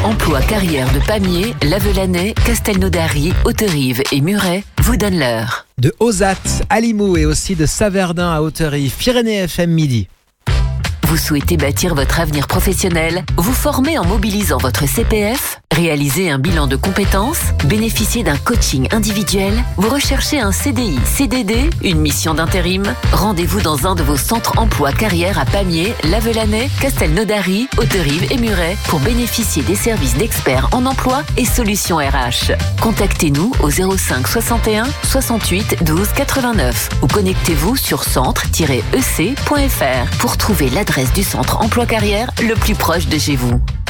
emploi carrière de Pamiers, Lavelanet, Castelnaudary, Hauterive et Muret vous donne l'heure. De Ozat à Limoux et aussi de Saverdun à Hauterive, Pyrénées FM midi. Vous souhaitez bâtir votre avenir professionnel, vous former en mobilisant votre CPF, réaliser un bilan de compétences, bénéficier d'un coaching individuel, vous recherchez un CDI, CDD, une mission d'intérim? Rendez-vous dans un de vos centres emploi carrière à Pamiers, Lavelanet, Castelnaudary, Hauterive et Muret pour bénéficier des services d'experts en emploi et solutions RH. Contactez-nous au 05 61 68 12 89 ou connectez-vous sur centre-ec.fr pour trouver l'adresse du centre emploi carrière le plus proche de chez vous.